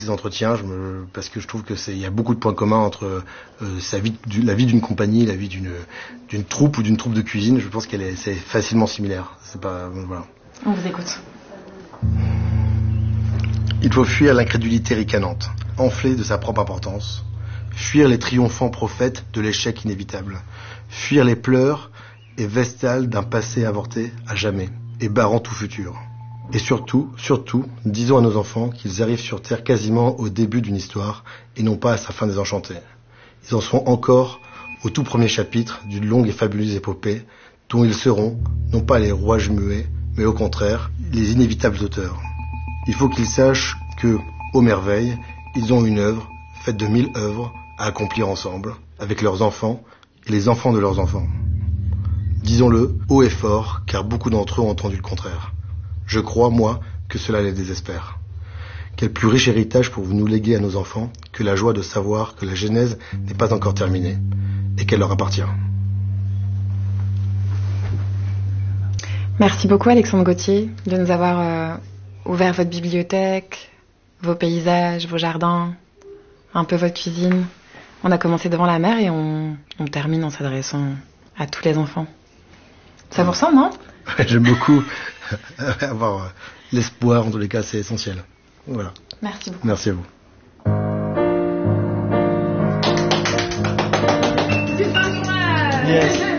Ces entretiens, parce que je trouve que il y a beaucoup de points communs entre la vie d'une compagnie, la vie d'une troupe ou d'une troupe de cuisine. Je pense c'est facilement similaire. C'est pas voilà. On vous écoute. Il faut fuir l'incrédulité ricanante, enflée de sa propre importance, fuir les triomphants prophètes de l'échec inévitable, fuir les pleurs et vestales d'un passé avorté à jamais et barrant tout futur. Et surtout, disons à nos enfants qu'ils arrivent sur Terre quasiment au début d'une histoire et non pas à sa fin désenchantée. Ils en seront encore au tout premier chapitre d'une longue et fabuleuse épopée dont ils seront, non pas les rouages muets, mais au contraire, les inévitables auteurs. Il faut qu'ils sachent que, ô merveille, ils ont une œuvre, faite de 1000 œuvres, à accomplir ensemble, avec leurs enfants et les enfants de leurs enfants. Disons-le haut et fort, car beaucoup d'entre eux ont entendu le contraire. Je crois, moi, que cela les désespère. Quel plus riche héritage pour nous léguer à nos enfants que la joie de savoir que la Genèse n'est pas encore terminée et qu'elle leur appartient. Merci beaucoup Alexandre Gauthier de nous avoir ouvert votre bibliothèque, vos paysages, vos jardins, un peu votre cuisine. On a commencé devant la mer et on termine en s'adressant à tous les enfants. Ça vous ressemble, non ? J'aime beaucoup avoir l'espoir, en tous les cas, c'est essentiel. Voilà. Merci beaucoup. Merci à vous. Yes.